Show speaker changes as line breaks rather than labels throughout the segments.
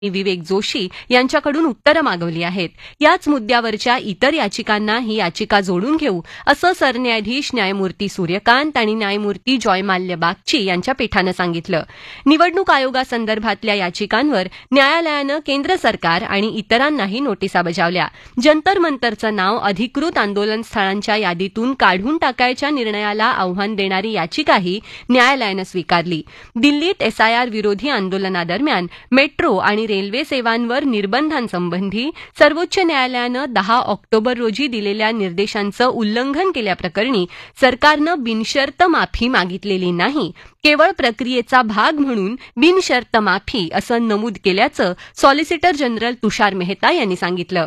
विवेक जोशी यांच्याकडून उत्तरं मागवली आहेत. याच मुद्द्यावरच्या इतर याचिकांना ही याचिका जोडून घेऊ असं सरन्यायाधीश न्यायमूर्ती सूर्यकांत आणि न्यायमूर्ती जॉयमाल्य बागची यांच्या पीठानं सांगितलं. निवडणूक आयोगासंदर्भातल्या याचिकांवर न्यायालयानं केंद्र सरकार आणि इतरांनाही नोटिसा बजावल्या. जंतर मंतरचं नाव अधिकृत आंदोलन स्थळांच्या यादीतून काढून टाकायच्या निर्णयाला आव्हान देणारी याचिकाही न्यायालयानं स्वीकारली. दिल्लीत एसआयआर विरोधी आंदोलनादरम्यान मेट्रो आणि रेल्वे सेवांवर निर्बंधांसंबंधी सर्वोच्च न्यायालयानं 10 ऑक्टोबर रोजी दिलेल्या निर्देशांचं उल्लंघन केल्याप्रकरणी सरकारनं बिनशर्त माफी मागितलेली नाही, केवळ प्रक्रियेचा भाग म्हणून बिनशर्त माफी असं नमूद केल्याचं सॉलिसिटर जनरल तुषार मेहता यांनी सांगितलं.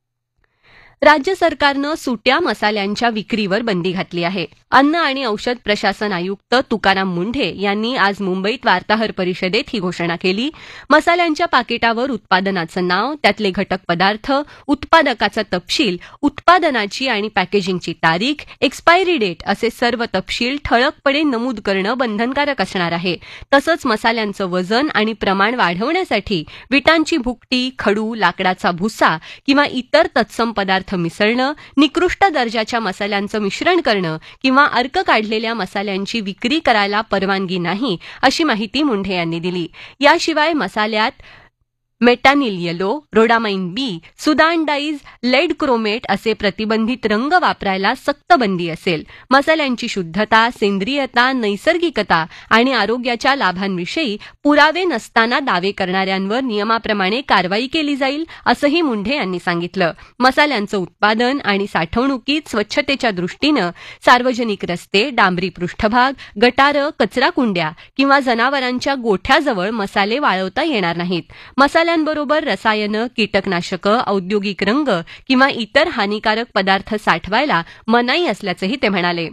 राज्य सरकारनं सुट्या मसाल्यांच्या विक्रीवर बंदी घातली आहे. अन्न आणि औषध प्रशासन आयुक्त तुकाराम मुंढे यांनी आज मुंबईत वार्ताहर परिषदेत ही घोषणा केली. मसाल्यांच्या पाकिटावर उत्पादनाचं नाव, त्यातले घटक पदार्थ, उत्पादकाचा तपशील, उत्पादनाची आणि पॅकेजिंगची तारीख, एक्सपायरी डेट असे सर्व तपशील ठळकपणे नमूद करणं बंधनकारक असणार आहे. तसंच मसाल्यांचं वजन आणि प्रमाण वाढवण्यासाठी विटांची भुकटी, खडू, लाकडाचा भुसा किंवा इतर तत्सम पदार्थ मिसळणं, निकृष्ट दर्जाच्या मसाल्यांचं मिश्रण करणं किंवा अर्क काढलेल्या मसाल्यांची विक्री करायला परवानगी नाही, अशी माहिती मुंढे यांनी दिली. याशिवाय मसाल्यात मेटानिल येलो, रोडामाइन बी, सुदान डाईज, लेड क्रोमेट असे प्रतिबंधित रंग वापरायला सक्त बंदी असेल. मसाल्यांची शुद्धता, सेंद्रियता, नैसर्गिकता आणि आरोग्याच्या लाभांविषयी पुरावे नसताना दावे करणाऱ्यांवर नियमाप्रमाणे कारवाई केली जाईल, असंही मुंढे यांनी सांगितलं. मसाल्यांचं उत्पादन आणि साठवणुकीत स्वच्छतेच्या दृष्टीनं सार्वजनिक रस्ते, डांबरी पृष्ठभाग, गटारं, कचरा कुंड्या किंवा जनावरांच्या गोठ्याजवळ मसाले वाळवता येणार नाहीत. मसाल्यांबरोबर रसायनं, कीटकनाशकं, औद्योगिक रंग किंवा इतर हानिकारक पदार्थ साठवायला मनाई असल्याचंही ते म्हणाले.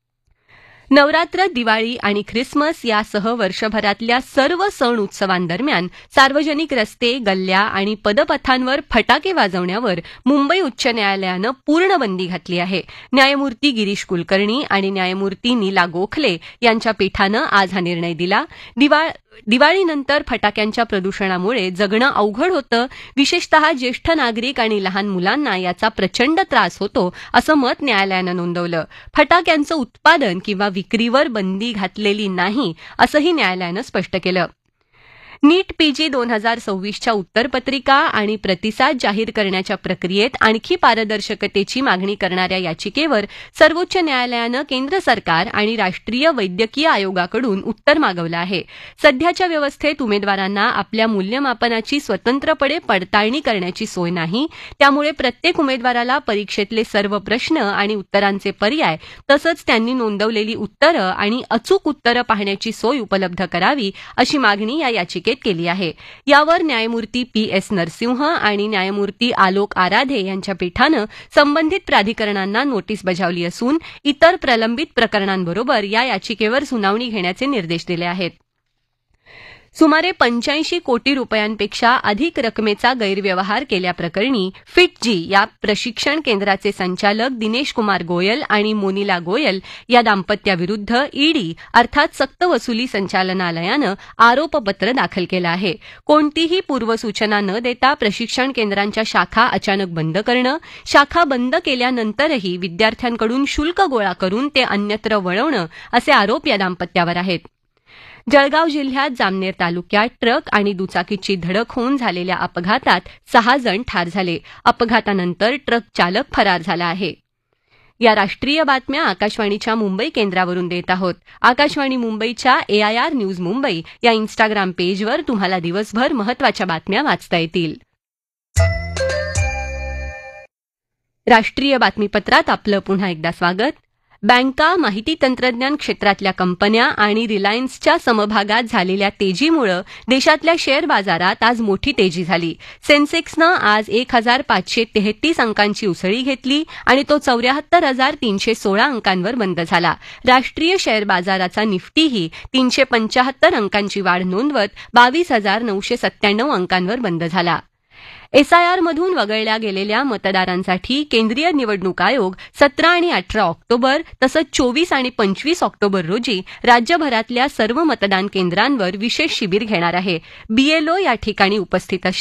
नवरात्र, दिवाळी आणि ख्रिसमस यासह वर्षभरातल्या सर्व सण उत्सवांदरम्यान सार्वजनिक रस्ते, गल्ल्या आणि पदपथांवर फटाके वाजवण्यावर मुंबई उच्च न्यायालयानं पूर्ण बंदी घातली आहे. न्यायमूर्ती गिरीश कुलकर्णी आणि न्यायमूर्ती नीला गोखले यांच्या पीठानं आज हा निर्णय दिला. दिवाळीनंतर फटाक्यांच्या प्रदूषणामुळे जगणं अवघड होतं, विशेषतः ज्येष्ठ नागरिक आणि लहान मुलांना याचा प्रचंड त्रास होतो, असं मत न्यायालयानं नोंदवलं. फटाक्यांचं उत्पादन किंवा विक्रीवर बंदी घातलेली नाही, असंही न्यायालयानं स्पष्ट केलं. नीट पीजी 2026च्या उत्तरपत्रिका आणि प्रतिसाद जाहीर करण्याच्या प्रक्रियेत आणखी पारदर्शकतेची मागणी करणाऱ्या याचिकेवर सर्वोच्च न्यायालयानं केंद्र सरकार आणि राष्ट्रीय वैद्यकीय आयोगाकडून उत्तर मागवलं आहे. सध्याच्या व्यवस्थेत उमेदवारांना आपल्या मूल्यमापनाची स्वतंत्रपणे पडताळणी करण्याची सोय नाही, त्यामुळे प्रत्येक उमेदवाराला परीक्षेतले सर्व प्रश्न आणि उत्तरांचे पर्याय तसंच त्यांनी नोंदवलेली उत्तरं आणि अचूक उत्तरं पाहण्याची सोय उपलब्ध करावी, अशी मागणी या याचिकेत केली आहे. यावर न्यायमूर्ती पी.एस. नरसिंह आणि न्यायमूर्ती आलोक आराधे यांच्या पीठानं संबंधित प्राधिकरणांना नोटीस बजावली असून इतर प्रलंबित प्रकरणांबरोबर या याचिकेवर सुनावणी घेण्याचे निर्देश दिले आहेत. सुमारे 85 कोटी रुपयांपेक्षा अधिक रकमेचा गैरव्यवहार केल्याप्रकरणी फिटजी या प्रशिक्षण केंद्राचे संचालक दिनेश कुमार गोयल आणि मोनिला गोयल या दाम्पत्याविरुद्ध ईडी अर्थात सक्तवसुली संचालनालयानं आरोपपत्र दाखल केलं आहे. कोणतीही पूर्वसूचना न देता प्रशिक्षण केंद्रांच्या शाखा अचानक बंद करणं, शाखा बंद केल्यानंतरही विद्यार्थ्यांकडून शुल्क गोळा करून ते अन्यत्र वळवणं असे आरोप या दाम्पत्यावर आहेत. जळगाव जिल्ह्यात जामनेर तालुक्यात ट्रक आणि दुचाकीची धडक होऊन झालेल्या अपघातात 6 जण ठार झाले. अपघातानंतर ट्रक चालक फरार झाला आहे. या राष्ट्रीय बातम्या आकाशवाणीच्या मुंबई केंद्रावरून देत आहोत. आकाशवाणी मुंबईच्या AIR न्यूज मुंबई या इन्स्टाग्राम पेजवर तुम्हाला दिवसभर महत्त्वाच्या बातम्या वाचता येतील. राष्ट्रीय बातमीपत्रात आपलं पुन्हा एकदा स्वागत. बँका, माहिती तंत्रज्ञान क्षेत्रातल्या कंपन्या आणि रिलायन्सच्या समभागात झालेल्या तेजीमुळे देशातल्या शेअर बाजारात आज मोठी तेजी झाली. सेन्सेक्सनं आज 1533 अंकांची उसळी घेतली आणि तो 74,316 अंकांवर बंद झाला. राष्ट्रीय शेअर बाजाराचा निफ्टीही 375 अंकांची वाढ नोंदवत 22,997 अंकांवर बंद झाला. एसआयआरमधून वगळल्या गेलेल्या मतदारांसाठी केंद्रीय निवडणूक आयोग 17 आणि 18 ऑक्टोबर तसंच 24 आणि 25 ऑक्टोबर रोजी राज्यभरातल्या सर्व मतदान केंद्रांवर विशेष शिबिर घेणार आहे. बीएलओ या ठिकाणी उपस्थित